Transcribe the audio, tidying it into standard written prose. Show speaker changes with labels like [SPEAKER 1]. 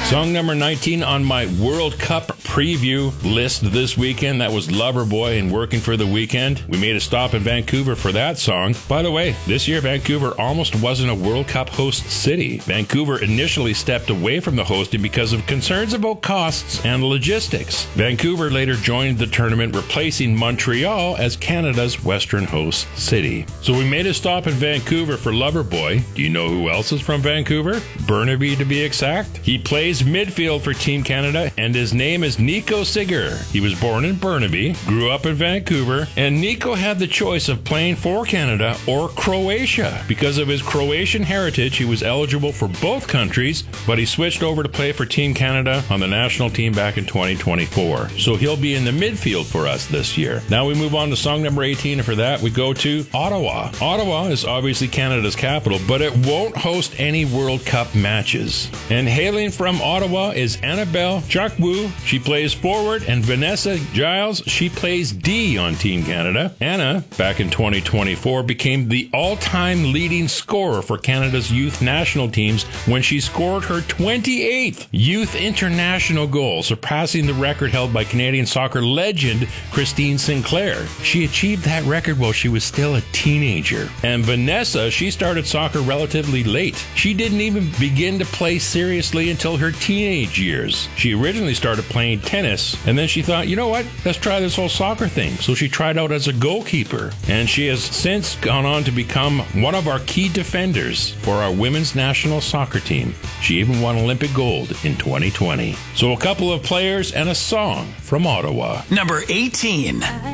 [SPEAKER 1] Song number 19 on my World Cup preview list this weekend, that was Loverboy and Working for the Weekend. We made a stop in Vancouver for that song. By the way, this year Vancouver almost wasn't a World Cup host city. Vancouver initially stepped away from the hosting because of concerns about costs and logistics. Vancouver later joined the tournament, replacing Montreal as Canada's Western host city. So we made a stop in Vancouver for Loverboy. Do you know who else is from Vancouver? Burnaby, to be exact. He plays midfield for Team Canada, and his name is Nico Seger. He was born in Burnaby, grew up in Vancouver, and Nico had the choice of playing for Canada or Croatia. Because of his Croatian heritage, he was eligible for both countries, but he switched over to play for Team Canada on the national team back in 2024. So he'll be in the midfield for us this year. Now we move on to song number 18, and for that we go to Ottawa. Ottawa is obviously Canada's capital, but it won't host any World Cup matches. And hailing from Ottawa is Annabelle Chakwu. She plays forward, and Vanessa Giles, she plays D on Team Canada. Anna, back in 2024, became the all-time leading scorer for Canada's youth national teams when she scored her 28th youth international goal, surpassing the record held by Canadian soccer legend Christine Sinclair. She achieved that record while she was still a teenager. And Vanessa, she started soccer relatively late. She didn't even begin to play seriously until her teenage years. She originally started playing tennis, and then she thought, you know what, let's try this whole soccer thing. So she tried out as a goalkeeper, and she has since gone on to become one of our key defenders for our women's national soccer team. She even won Olympic gold in 2020. So a couple of players and a song from Ottawa.
[SPEAKER 2] Number 18.